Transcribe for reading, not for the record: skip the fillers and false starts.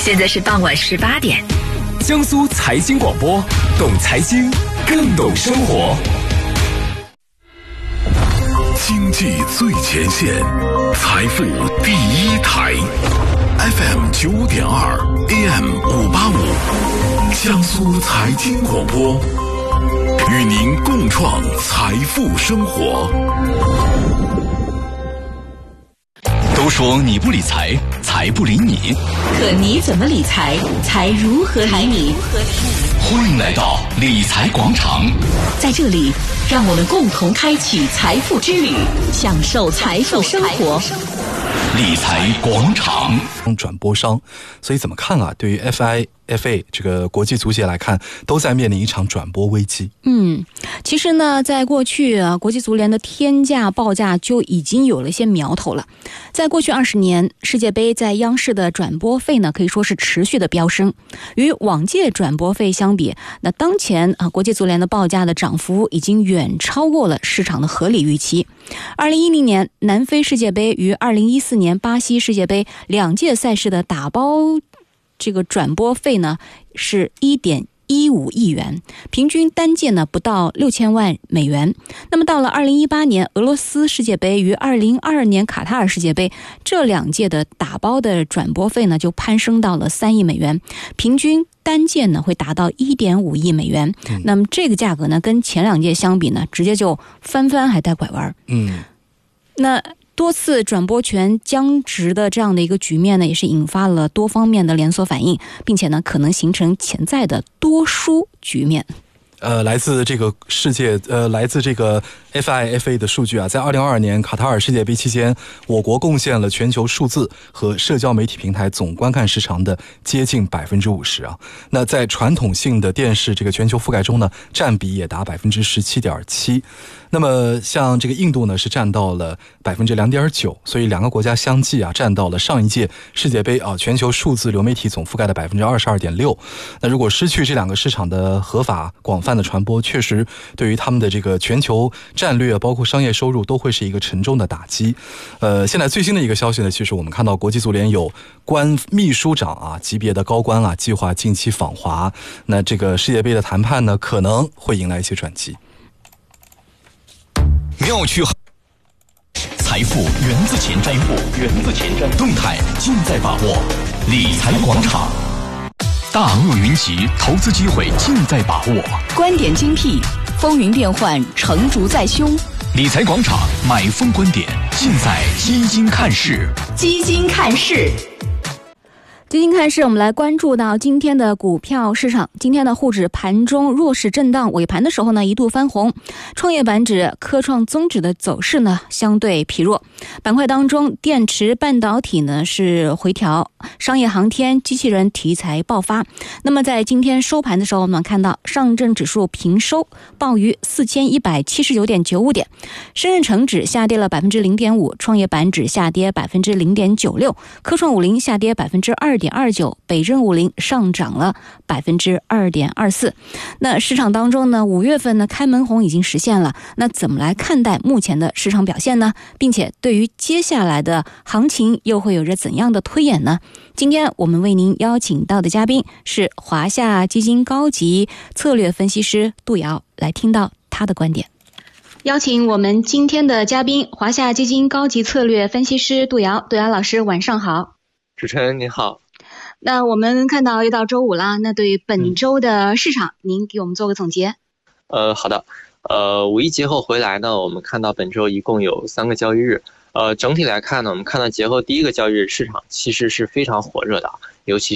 现在是傍晚18点。 江苏财经广播，懂财经，更懂生活。 经济最前线，财富第一台 ，FM 95.2 AM 585，江苏财经广播，与您共创财富生活。 都说你不理财，财不理你。 可你怎么理财，财如何理你？ 欢迎来到理财广场， 在这里，让我们共同开启财富之旅，享受财富生活。 理财广场转播商，所以怎么看啊？对于 FIFA 这个国际足协来看，都在面临一场转播危机。 其实呢，在过去国际足联的天价报价就已经有了一些苗头了。在过去20年，世界杯在央视的转播费呢，可以说是持续的飙升。与往届转播费相比，那当前国际足联的报价的涨幅已经远超过了市场的合理预期。2010年南非世界杯与2014年巴西世界杯两届赛事的打包这个转播费呢是1.15亿元，平均单届呢不到6000万美元。那么到了2018年俄罗斯世界杯与2022年卡塔尔世界杯，这两届的打包的转播费呢就攀升到了3亿美元，平均单届呢会达到1.5亿美元。那么这个价格呢跟前两届相比呢，直接就翻还带拐弯。那多次转播权僵直的这样的一个局面呢，也是引发了多方面的连锁反应，并且呢可能形成潜在的多输局面。 来自这个FIFA 的数据啊，在2022年卡塔尔世界杯期间，我国贡献了全球数字和社交媒体平台总观看时长的接近50%啊。那在传统性的电视这个全球覆盖中呢，占比也达17.7%。那么像这个印度呢是占到了2.9%，所以两个国家相继啊占到了上一届世界杯啊全球数字流媒体总覆盖的22.6%。那如果失去这两个市场的合法广泛的传播，确实对于他们的这个全球战略包括商业收入都会是一个沉重的打击。现在最新的一个消息呢，其实我们看到国际足联有官秘书长啊级别的高官啊计划近期访华，那这个世界杯的谈判呢可能会迎来一些转机。 妙趣财富源自前瞻，动态尽在把握。理财广场，大鳄云集，投资机会尽在把握。 观点精辟，风云变幻，成竹在胸。 理财广场买风观点，尽在基金看市。 基金看市。 基金看市，我们来关注到今天的股票市场。今天的沪指盘中弱势震荡，尾盘的时候呢一度翻红。创业板指、科创综指的走势呢相对疲弱。板块当中，电池半导体呢是回调，商业航天、机器人题材爆发。那么在今天收盘的时候，我们看到上证指数平收，报于4179.95点。深圳成指下跌了0.5%，创业板指下跌0.96%，科创50下跌2.29%，北证50上涨了2.24%。那市场当中呢，5月份呢开门红已经实现了。那怎么来看待目前的市场表现呢？并且对于接下来的行情又会有着怎样的推演呢？今天我们为您邀请到的嘉宾是华夏基金高级策略分析师杜瑶，来听到他的观点。邀请我们今天的嘉宾，华夏基金高级策略分析师杜瑶。杜瑶老师晚上好。 主持人您好。 那我们看到又到周五了，那对于本周的市场，您给我们做个总结。 好的。五一节后回来呢，我们看到本周一共有3个交易日。整体来看呢，我们看到节后第一个交易日市场其实是非常火热的，尤其